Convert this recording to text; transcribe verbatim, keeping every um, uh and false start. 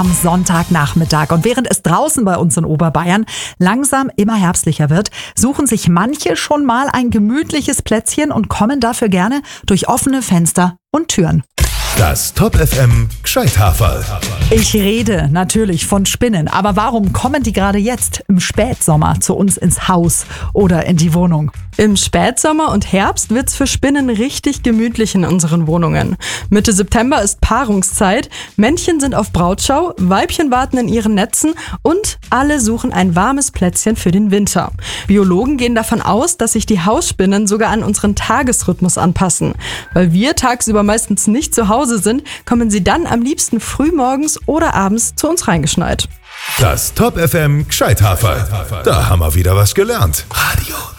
Am Sonntagnachmittag. Und während es draußen bei uns in Oberbayern langsam immer herbstlicher wird, suchen sich manche schon mal ein gemütliches Plätzchen und kommen dafür gerne durch offene Fenster und Türen. Das Top F M Gescheithaferl. Ich rede natürlich von Spinnen, aber warum kommen die gerade jetzt im Spätsommer zu uns ins Haus oder in die Wohnung? Im Spätsommer und Herbst wird's für Spinnen richtig gemütlich in unseren Wohnungen. Mitte September ist Paarungszeit, Männchen sind auf Brautschau, Weibchen warten in ihren Netzen und alle suchen ein warmes Plätzchen für den Winter. Biologen gehen davon aus, dass sich die Hausspinnen sogar an unseren Tagesrhythmus anpassen. Weil wir tagsüber meistens nicht zu Hause sind, kommen sie dann am liebsten früh morgens oder abends zu uns reingeschneit. Das Top F M Gescheithaferl. Da haben wir wieder was gelernt. Radio